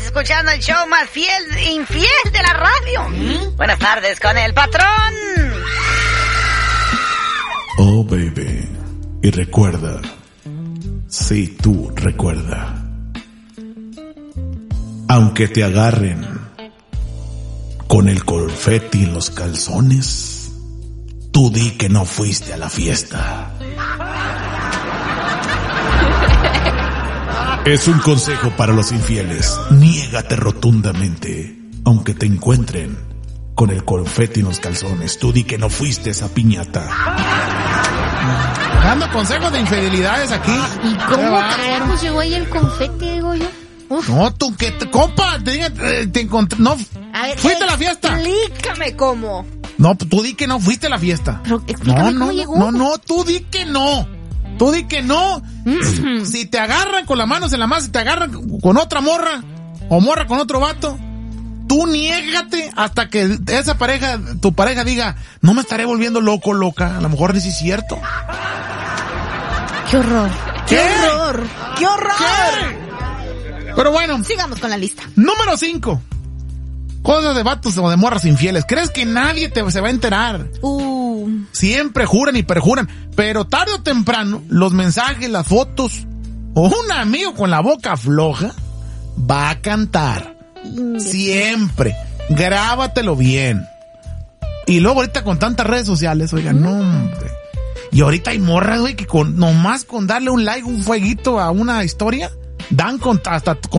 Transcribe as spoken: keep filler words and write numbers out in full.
escuchando el show más fiel e infiel de la radio. ¿Mm? Buenas tardes con el patrón. Oh, baby. Y recuerda, sí, tú recuerda. Aunque te agarren con el confeti en los calzones, tú di que no fuiste a la fiesta. Es un consejo para los infieles. Niégate rotundamente. Aunque te encuentren con el confeti en los calzones, tú di que no fuiste esa piñata. Dando consejos de infidelidades aquí. ¿Y cómo carajos llegó ahí el confeti, digo yo? Uf. No, tú que te, compa, te, te encontré, no, a ver, fuiste a la fiesta. Explícame cómo. No, tú di que no fuiste a la fiesta. Pero explícame no, cómo no, llegó. No, no, tú di que no. Tú di que no. Mm-hmm. Si te agarran con las manos en la masa, si te agarran con otra morra o morra con otro vato, tú niégate hasta que esa pareja, tu pareja diga, no me estaré volviendo loco, loca. A lo mejor ni si es cierto. ¡Qué horror! ¡Qué, ¿Qué? horror! ¡Qué horror! ¿Qué? Pero bueno. Sigamos con la lista. Número cinco. Cosas de vatos o de morras infieles. ¿Crees que nadie te, se va a enterar? Uh. Siempre juran y perjuran. Pero tarde o temprano, los mensajes, las fotos, o un amigo con la boca floja, va a cantar. Siempre. Grábatelo bien. Y luego ahorita con tantas redes sociales, oigan, no, hombre. Y ahorita hay morras, güey, que con, nomás con darle un like, un fueguito a una historia, dan con, hasta